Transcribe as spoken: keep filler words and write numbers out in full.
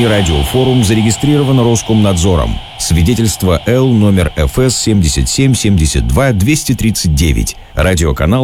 Внутренний радиофорум зарегистрирован Роскомнадзором. Свидетельство Л номер эф эс семьдесят семь семьдесят два двести тридцать девять. Радиоканал